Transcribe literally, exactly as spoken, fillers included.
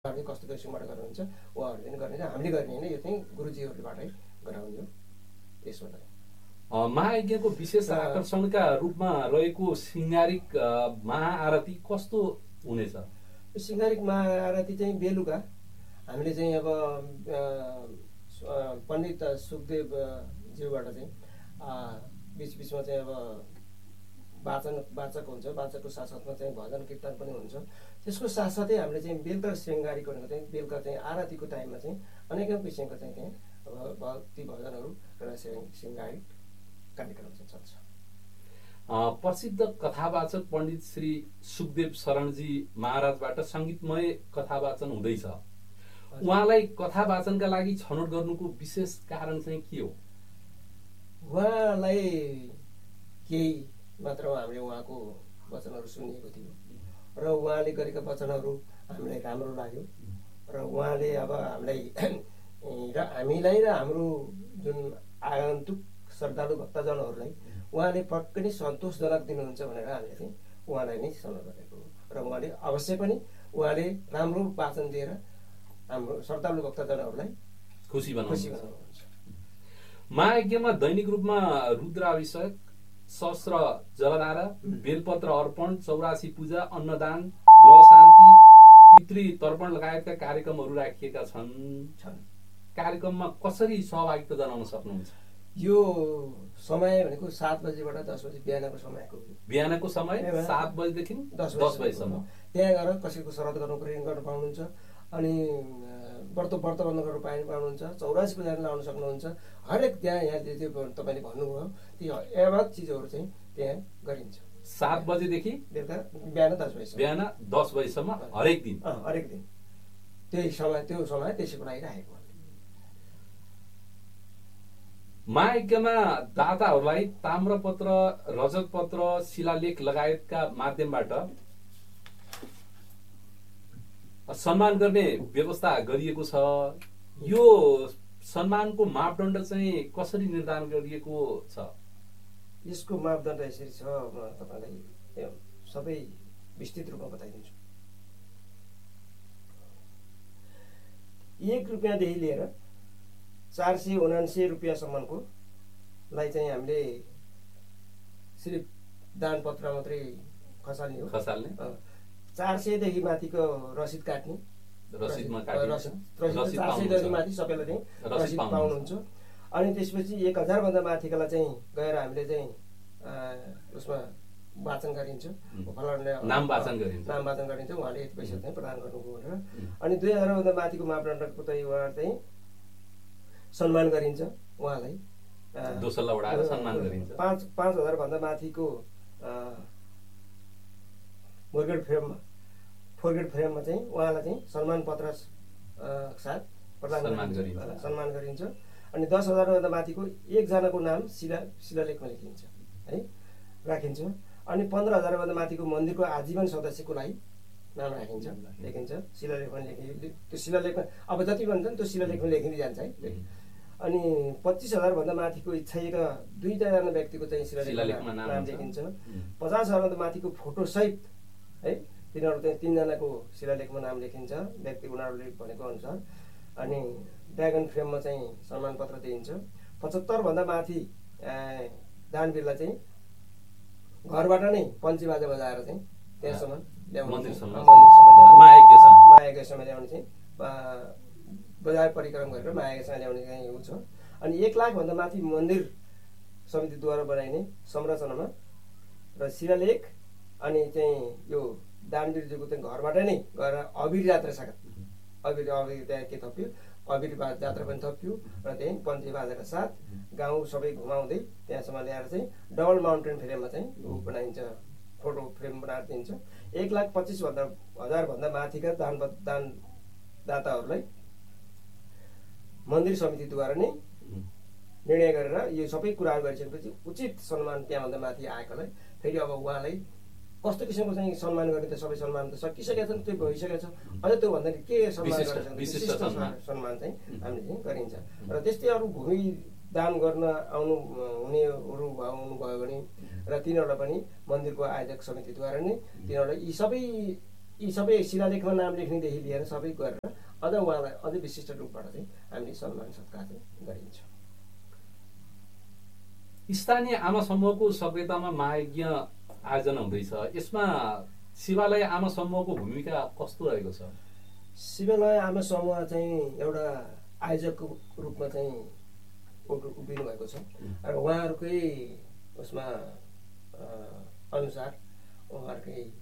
उहाँहरूले कस्तो किसिमबाट गर्नुहुन्छ उहाँहरूले पनि गर्ने हामीले गर्ने होइन, यो चाहिँ गुरुजीहरूबाटै गराउने हो। त्यसबाट महायज्ञको विशेष आकर्षणका रूपमा रहेको सिंगारिक महाआरती कस्तो हुनेछ? सिंगारिक महाआरती चाहिँ बेलुका हामीले चाहिँ अब पण्डित सुखदेवज्यूबाट चाहिँ बिच बिचमा चाहिँ अब वाचन वाचक हुन्छ, वाचकको साथसाथमा चाहिँ भजन कीर्तन पनि हुन्छ। त्यसको साथसाथै हामीले चाहिँ बेलुका सिंगारिक भनेको चाहिँ बेलुका चाहिँ आरतीको टाइममा चाहिँ अनेकौँ किसिमको चाहिँ त्यहाँ अब भक्ति भजनहरू र सिंगारिक कार्यक्रम चाहिँ चल्छ। प्रसिद्ध कथावाचक पण्डित श्री सुखदेव शरणजी महाराजबाट सङ्गीतमय कथावाचन हुँदैछ। उहाँलाई कथावाचनका लागि छनौट गर्नुको विशेष कारण चाहिँ के हो? उहाँलाई केही मात्र हामीले उहाँको वचनहरू सुनिएको थियो र उहाँले गरेका वचनहरू हामीलाई राम्रो लाग्यो र उहाँले अब हामीलाई र हामीलाई र हाम्रो जुन आगन्तुक श्रद्धालु भक्तजनहरूलाई उहाँले पक्कै नै सन्तोषजनक दिनुहुन्छ भनेर हामीले चाहिँ उहाँलाई नै सल्लाह गरेको र उहाँले अवश्य पनि उहाँले राम्रो वाचन दिएर हाम्रो श्रद्धालु भक्तजनहरूलाई खुसी बनाउनुहुन्छ। महायज्ञमा दैनिक रूपमा रुद्राभिषेक, सहस्र जलधारा, बेलपत्र अर्पण, चौरासी पूजा, अन्नदान, ग्रह शान्ति, पितृ तर्पण लगायतका कार्यक्रमहरू राखिएका छन्। कार्यक्रममा कसरी सहभागिता जनाउन सक्नुहुन्छ? यो समय भनेको सात बजीबाट दस बजी बिहानको समयको बिहानको समय सात बजीदेखि दस बजीसम्म त्यहाँ गएर कसैको श्राद्ध गर्नु पर्ने गर्न पाउनुहुन्छ, अनि व्रत व्रत बन्द गर्नु पाए पाउनुहुन्छ, चौरासी पूजा लाउन सक्नुहुन्छ। हरेक त्यहाँ यहाँ तपाईँले भन्नुभयो त्यो एवज चिजहरू चाहिँ त्यहाँ गरिन्छ। सात बजेदेखि बेलुका बिहान दस बजीसम्म बिहान दस बजीसम्म हरेक दिन हरेक दिन त्यही समय त्यो समय त्यसैको लागि राखेको। महायज्ञमा दाताहरूलाई ताम्रपत्र, रजतपत्र, शिलालेख लगायतका माध्यमबाट सम्मान गर्ने व्यवस्था गरिएको छ। यो सम्मानको मापदण्ड चाहिँ कसरी निर्धारण गरिएको छ? यसको मापदण्ड यसरी छ, म तपाईँलाई सबै विस्तृत रूपमा बताइदिन्छु। एक रुपियाँदेखि लिएर चार सय उनासी रुपियाँसम्मको लाई चाहिँ हामीले सिर्फ दान पत्र मात्रै खसाल्ने हो खसाल्ने चार सयदेखि माथिको रसिद काट्ने रसिदमा रसिद चार सयदेखि माथि सबैलाई चाहिँ रसिद पाउनुहुन्छ। अनि त्यसपछि एक हजारभन्दा माथिकोलाई चाहिँ गएर हामीले चाहिँ उसमा वाचन गरिन्छ, नाम वाचन गरिन्छ नाम वाचन गरिन्छ उहाँले यति पैसा चाहिँ प्रदान गर्नुभयो भनेर। अनि दुई हजारभन्दा माथिको मापदण्डको चाहिँ उहाँहरू चाहिँ सम्मान गरिन्छ, उहाँलाई दोस्रो उडाएर सम्मान गरिन्छ। पाँच पाँच हजारभन्दा माथिको मोर्गेड फ्रेममा फोरगेड फ्रेममा चाहिँ उहाँलाई चाहिँ सम्मान पत्र साथ प्रदान गरिन्छ सम्मान गरिन्छ। अनि दस हजारभन्दा माथिको एकजनाको नाम शिला शिलालेखमा लेखिन्छ है राखिन्छ। अनि पन्ध्र हजारभन्दा माथिको मन्दिरको आजीवन सदस्यको लागि नाम राखिन्छ लेखिन्छ शिलालेखमा लेखि त्यो शिलालेखमा अब जति भन्छ नि त्यो शिलालेखमा लेखिँदै जान्छ है। अनि पच्चिस हजारभन्दा माथिको इच्छाएका दुईजना व्यक्तिको चाहिँ शिलालेखमा नाम लेखिन्छ। पचास हजारभन्दा माथिको फोटोसहित है तिनीहरू चाहिँ तिनजनाको शिलालेखमा नाम लेखिन्छ व्यक्ति उनीहरूले भनेको अनुसार। अनि ड्रागन फ्रेममा चाहिँ सम्मान पत्र दिइन्छ। पचहत्तरभन्दा माथि दानवीरलाई चाहिँ घरबाट नै पञ्ची बाजा बजाएर चाहिँ त्यहाँसम्म ल्याउनु महायज्ञसम्म ल्याउने चाहिँ बजार परिक्रम गरेर महायज्ञसँग ल्याउने चाहिँ ऊ छ। अनि एक लाखभन्दा माथि मन्दिर समितिद्वारा बनाइने संरचनामा र शिलालेख अनि चाहिँ यो दानवीरज्यूको चाहिँ घरबाट नै गएर अबिर यात्रा साथ अबिर अबिर त्यहाँ के थप्यो अबिर जात्रा पनि थप्यो र त्यही पञ्ची बाजाका साथ गाउँ सबै घुमाउँदै त्यहाँसम्म ल्याएर चाहिँ डबल माउन्टेन फ्रेममा चाहिँ बनाइन्छ, फोटो फ्रेम बनाएर दिन्छ। एक लाख पच्चिस भन्दा हजारभन्दा माथिका दान दानदाताहरूलाई मन्दिर समितिद्वारा नै निर्णय गरेर यो सबै कुराहरू गरिसकेपछि उचित सम्मान त्यहाँभन्दा माथि आएकोलाई फेरि अब उहाँलाई कस्तो किसिमको चाहिँ सम्मान गर्ने त सबै सम्मान त सकिसकेको छ, त्यो भइसकेको छ। अझ त्योभन्दा के सम्मान गरेर विशिष्ट सम्मान चाहिँ हामीले चाहिँ गरिन्छ। र त्यस्तै अरू भूमि दान गर्न आउनु हुनेहरू आउनुभयो भने र तिनीहरूलाई पनि मन्दिरको आयोजक समितिद्वारा नै तिनीहरूलाई यी सबै यी सबै शिलालेखमा नाम लेख्नेदेखि लिएर सबै गरेर अझ उहाँलाई अझै विशिष्ट रूपबाट चाहिँ हामीले सम्मान सत्कार चाहिँ गरिन्छ। स्थानीय आमा समूहको सक्रियतामा महायज्ञ आयोजना हुँदैछ, यसमा शिवालय आमा समूहको भूमिका कस्तो रहेको छ? शिवालय आमा समूह चाहिँ एउटा आयोजकको रूपमा चाहिँ उभिनु भएको छ र उहाँहरूकै उसमा अनुसार उहाँहरूकै